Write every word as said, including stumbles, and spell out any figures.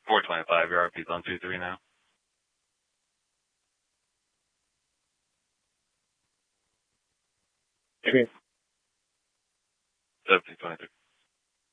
four twenty-five. Your R P's on two three now. Okay. seventeen twenty-three.